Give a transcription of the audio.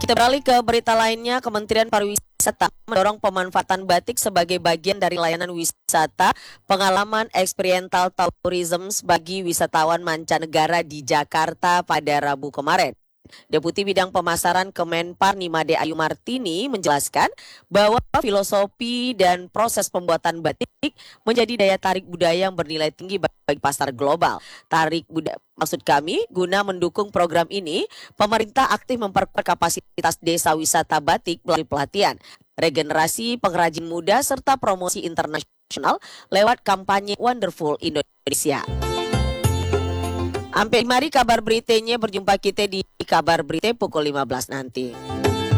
Kita beralih ke berita lainnya. Kementerian Pariwisata mendorong pemanfaatan batik sebagai bagian dari layanan wisata pengalaman experiential tourism bagi wisatawan mancanegara di Jakarta pada Rabu kemarin. Deputi Bidang Pemasaran Kemenpar Nimade Ayu Martini menjelaskan bahwa filosofi dan proses pembuatan batik menjadi daya tarik budaya yang bernilai tinggi bagi pasar global. Maksud kami, guna mendukung program ini, pemerintah aktif memperkuat kapasitas desa wisata batik melalui pelatihan, regenerasi pengrajin muda serta promosi internasional lewat kampanye Wonderful Indonesia. Sampai mari kabar beritanya, berjumpa kita di kabar berita pukul 15 nanti.